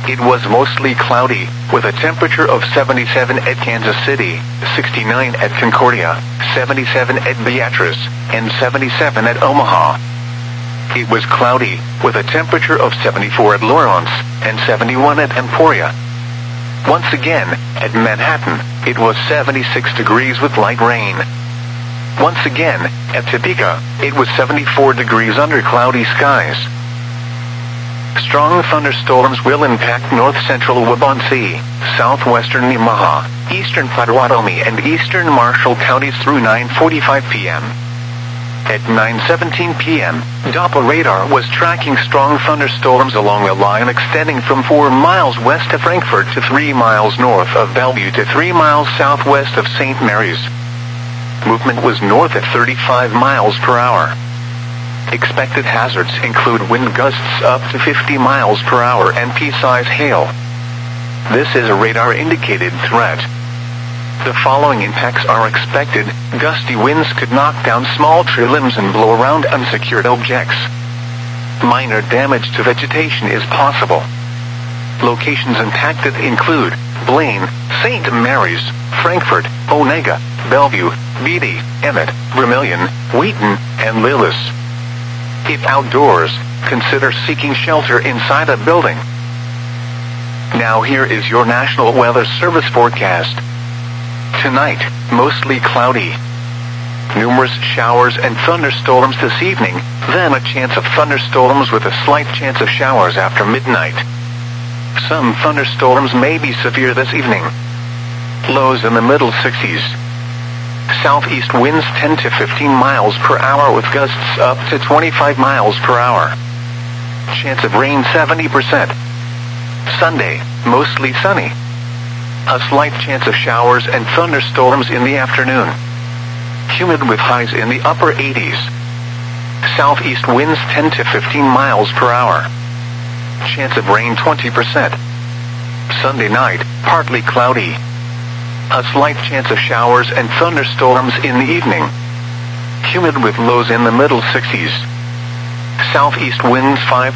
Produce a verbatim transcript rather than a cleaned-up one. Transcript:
it was mostly cloudy, with a temperature of seventy-seven at Kansas City, sixty-nine at Concordia, seventy-seven at Beatrice, and seventy-seven at Omaha. It was cloudy, with a temperature of seventy-four at Lawrence, and seventy-one at Emporia. Once again, at Manhattan, it was seventy-six degrees with light rain. Once again, at Topeka, it was seventy-four degrees under cloudy skies. Strong thunderstorms will impact north-central Waubonsee, southwestern Nemaha, eastern Potawatomi, and eastern Marshall counties through nine forty-five p m At nine seventeen p m, Doppler radar was tracking strong thunderstorms along a line extending from four miles west of Frankfort to three miles north of Bellevue to three miles southwest of Saint Mary's. Movement was north at thirty-five miles per hour. Expected hazards include wind gusts up to fifty miles per hour and pea-size hail. This is a radar-indicated threat. The following impacts are expected. Gusty winds could knock down small tree limbs and blow around unsecured objects. Minor damage to vegetation is possible. Locations impacted include Blaine, Saint Mary's, Frankfort, Onega, Bellevue, Beatty, Emmett, Vermilion, Wheaton, and Lillis. If outdoors, consider seeking shelter inside a building. Now here is your National Weather Service forecast. Tonight, mostly cloudy. Numerous showers and thunderstorms this evening, then a chance of thunderstorms with a slight chance of showers after midnight. Some thunderstorms may be severe this evening. Lows in the middle sixties. Southeast winds ten to fifteen miles per hour with gusts up to twenty-five miles per hour. Chance of rain seventy percent. Sunday, mostly sunny. A slight chance of showers and thunderstorms in the afternoon. Humid with highs in the upper eighties. Southeast winds ten to fifteen miles per hour. Chance of rain twenty percent. Sunday night, partly cloudy. A slight chance of showers and thunderstorms in the evening. Humid with lows in the middle sixties. Southeast winds five